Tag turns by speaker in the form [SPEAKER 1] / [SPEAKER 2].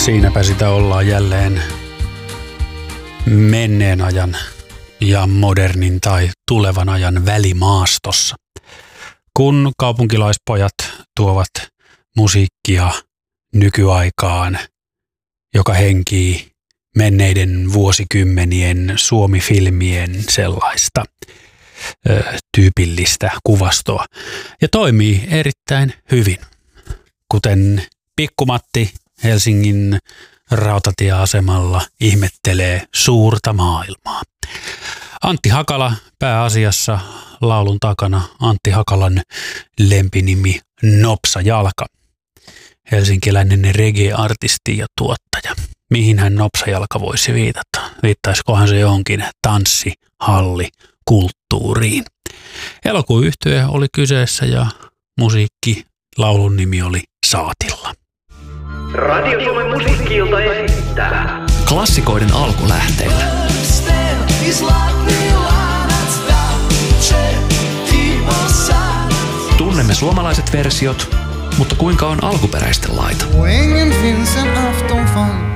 [SPEAKER 1] Siinäpä sitä ollaan jälleen menneen ajan ja modernin tai tulevan ajan välimaastossa. Kun kaupunkilaispojat tuovat musiikkia nykyaikaan, joka henkii menneiden vuosikymmenien Suomi-filmien sellaista tyypillistä kuvastoa ja toimii erittäin hyvin, kuten Pikku-Matti Helsingin rautatieasemalla ihmettelee suurta maailmaa. Antti Hakala pääasiassa laulun takana. Antti Hakalan lempinimi Nopsa Jalka. Helsinkiläinen reggae-artisti ja tuottaja. Mihin hän Nopsa Jalka voisi viitata? Viittaisikohan se johonkin tanssihallikulttuuriin? Elokuyhtye oli kyseessä ja musiikki, laulun nimi oli Saatilla.
[SPEAKER 2] Radio Suomen musiikki-ilta esittää
[SPEAKER 3] klassikoiden alkulähteillä. Tunnemme suomalaiset versiot, mutta kuinka on alkuperäisten laita?